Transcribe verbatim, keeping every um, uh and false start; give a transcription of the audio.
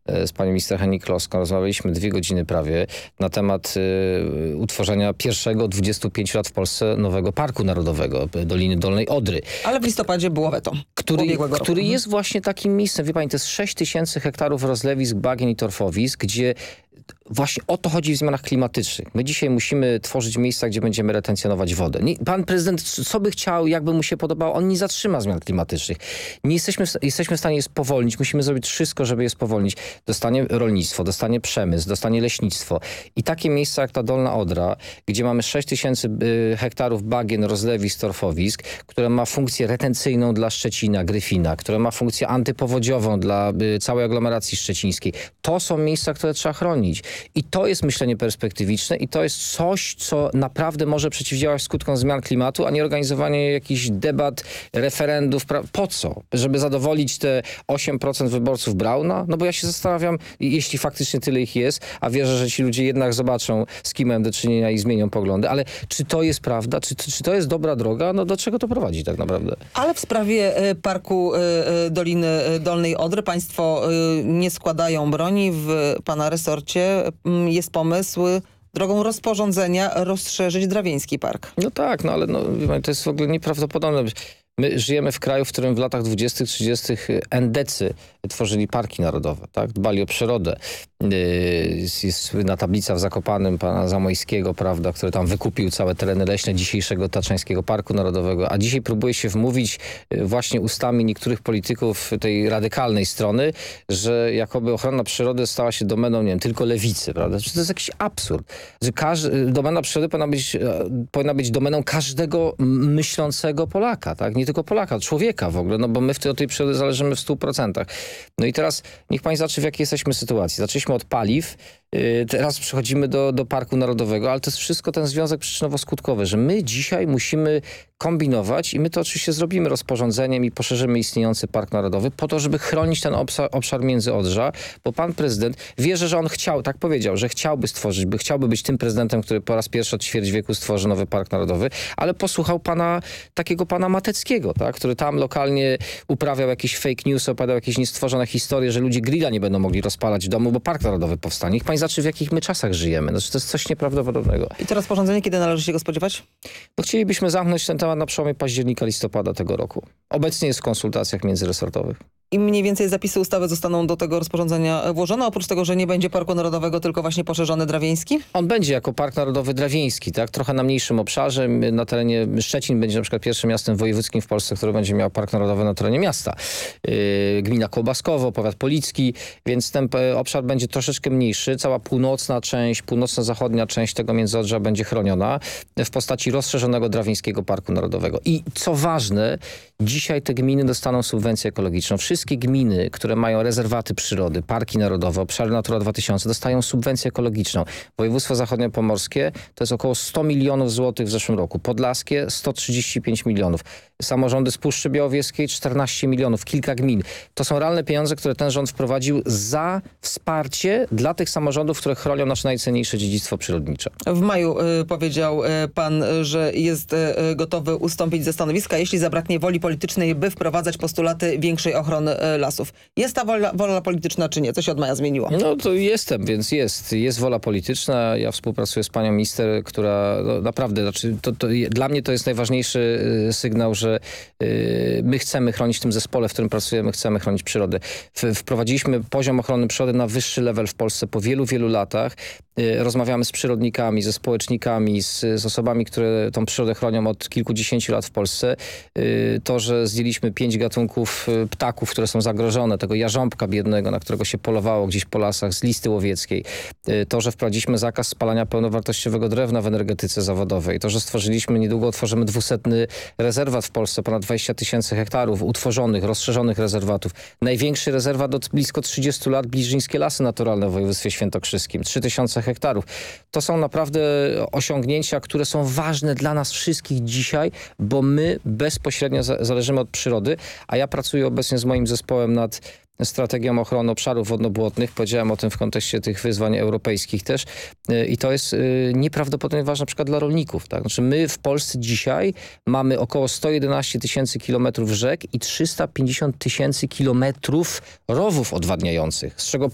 z panią minister Hennig-Kloską rozmawialiśmy dwie godziny prawie na temat y, utworzenia pierwszego od dwudziestu pięciu lat w Polsce nowego Parku Narodowego Doliny Dolnej Odry. Ale w listopadzie było weto. Który, który jest właśnie takim miejscem. Wie pani, to jest sześć tysięcy hektarów rozlewisk, bagien i torfowisk, gdzie właśnie o to chodzi w zmianach klimatycznych. My dzisiaj musimy tworzyć miejsca, gdzie będziemy retencjonować wodę. Nie, pan prezydent, co by chciał, jakby mu się podobało, on nie zatrzyma zmian klimatycznych. Nie jesteśmy, jesteśmy w stanie je spowolnić. Musimy zrobić wszystko, żeby je spowolnić. Dostanie rolnictwo, dostanie przemysł, dostanie leśnictwo. I takie miejsca jak ta Dolna Odra, gdzie mamy sześć tysięcy hektarów bagien, rozlewisk, torfowisk, które ma funkcję retencyjną dla Szczecina, Gryfina, które ma funkcję antypowodziową dla y, całej aglomeracji szczecińskiej. To są miejsca, które trzeba chronić. I to jest myślenie perspektywiczne i to jest coś, co naprawdę może przeciwdziałać skutkom zmian klimatu, a nie organizowanie jakichś debat, referendów. Po co? Żeby zadowolić te osiem procent wyborców Brauna? No bo ja się zastanawiam, jeśli faktycznie tyle ich jest, a wierzę, że ci ludzie jednak zobaczą, z kim mam do czynienia i zmienią poglądy, ale czy to jest prawda? Czy, czy to jest dobra droga? No do czego to prowadzi tak naprawdę? Ale w sprawie y, Parku y, y, Doliny Dolnej Odry państwo y, nie składają broni. W pana resorcie jest pomysł drogą rozporządzenia rozszerzyć Drawieński Park. No tak, no ale no, to jest w ogóle nieprawdopodobne. My żyjemy w kraju, w którym w latach dwudziestych, trzydziestych endecy tworzyli parki narodowe, tak? Dbali o przyrodę. Jest słynna tablica w Zakopanem pana Zamojskiego, prawda, który tam wykupił całe tereny leśne dzisiejszego Tatrzańskiego Parku Narodowego, a dzisiaj próbuje się wmówić właśnie ustami niektórych polityków tej radykalnej strony, że jakoby ochrona przyrody stała się domeną, nie wiem, tylko lewicy, prawda? To jest jakiś absurd, że każdy, domena przyrody powinna być, powinna być domeną każdego myślącego Polaka, tak? Nie tylko Polaka, człowieka w ogóle, no bo my w tej, od tej przyrody zależymy w stu procentach. No i teraz niech pani zobaczy, w jakiej jesteśmy sytuacji. Zaczęliśmy od paliw, yy, teraz przechodzimy do, do Parku Narodowego, ale to jest wszystko ten związek przyczynowo-skutkowy, że my dzisiaj musimy kombinować i my to oczywiście zrobimy rozporządzeniem i poszerzymy istniejący Park Narodowy po to, żeby chronić ten obszar, obszar Międzyodrza, bo pan prezydent wierzy, że on chciał, tak powiedział, że chciałby stworzyć, by chciałby być tym prezydentem, który po raz pierwszy od ćwierć wieku stworzy nowy Park Narodowy, ale posłuchał pana, takiego pana Mateckiego, tak, który tam lokalnie uprawiał jakieś fake news, opowiadał jakieś niestworzone historie, że ludzie grilla nie będą mogli rozpalać w domu, bo Park Narodowy powstanie. Niech pani zobaczy, w jakich my czasach żyjemy. Znaczy, to jest coś nieprawdopodobnego. I to rozporządzenie, kiedy należy się go spodziewać? No, chcielibyśmy zamknąć ten temat na przełomie października, listopada tego roku. Obecnie jest w konsultacjach międzyresortowych. I mniej więcej zapisy ustawy zostaną do tego rozporządzenia włożone, oprócz tego, że nie będzie Parku Narodowego, tylko właśnie poszerzony Drawieński? On będzie jako Park Narodowy Drawieński, tak? Trochę na mniejszym obszarze. Na terenie Szczecin będzie na przykład pierwszym miastem wojewódzkim w Polsce, który będzie miał Park Narodowy na terenie miasta. Yy, gmina Kołbaskowo, powiat policki, więc ten obszar będzie troszeczkę mniejszy. Cała północna część, północno-zachodnia część tego Międzyodrza będzie chroniona w postaci rozszerzonego Drawieńskiego Parku Narodowego. I co ważne, dzisiaj te gminy dostaną subwencję ekologiczną. Wszystkie gminy, które mają rezerwaty przyrody, parki narodowe, obszary Natura dwa tysiące dostają subwencję ekologiczną. Województwo zachodniopomorskie to jest około sto milionów złotych w zeszłym roku. Podlaskie sto trzydzieści pięć milionów. Samorządy z Puszczy Białowieskiej czternaście milionów, kilka gmin. To są realne pieniądze, które ten rząd wprowadził za wsparcie dla tych samorządów, które chronią nasze najcenniejsze dziedzictwo przyrodnicze. W maju y, powiedział y, pan, że jest y, gotowy ustąpić ze stanowiska, jeśli zabraknie woli politycznej, by wprowadzać postulaty większej ochrony y, lasów. Jest ta wola, wola polityczna, czy nie? Co się od maja zmieniło? No to jestem, więc jest. Jest wola polityczna. Ja współpracuję z panią minister, która no, naprawdę, znaczy, to, to, dla mnie to jest najważniejszy y, sygnał, że y, my chcemy chronić w tym zespole, w którym pracujemy, chcemy chronić przyrodę. W, wprowadziliśmy poziom ochrony przyrody na wyższy level w Polsce po wielu, wielu latach. Y, rozmawiamy z przyrodnikami, ze społecznikami, z, z osobami, które tą przyrodę chronią od kilkudziesięciu lat w Polsce. Y, to, że zdjęliśmy pięć gatunków y, ptaków, które są zagrożone, tego jarząbka biednego, na którego się polowało gdzieś po lasach, z listy łowieckiej. Y, to, że wprowadziliśmy zakaz spalania pełnowartościowego drewna w energetyce zawodowej. To, że stworzyliśmy, niedługo otworzymy dwusetny rezerwat w Polsce, ponad dwadzieścia tysięcy hektarów utworzonych, rozszerzonych rezerwatów. Największy rezerwat od blisko trzydziestu lat, Bliżyńskie Lasy Naturalne w województwie świętokrzyskim. trzy tysiące hektarów. To są naprawdę osiągnięcia, które są ważne dla nas wszystkich dzisiaj, bo my bezpośrednio zależymy od przyrody, a ja pracuję obecnie z moim zespołem nad strategią ochrony obszarów wodno-błotnych. Powiedziałem o tym w kontekście tych wyzwań europejskich też. I to jest nieprawdopodobnie ważne na przykład dla rolników. Tak? Znaczy my w Polsce dzisiaj mamy około sto jedenaście tysięcy kilometrów rzek i trzysta pięćdziesiąt tysięcy kilometrów rowów odwadniających, z czego